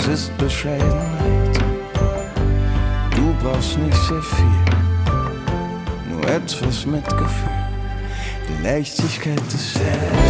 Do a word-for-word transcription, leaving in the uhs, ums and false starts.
ist Bescheidenheit. Du brauchst nicht sehr viel, nur etwas Mitgefühl. Die Leichtigkeit des Sex.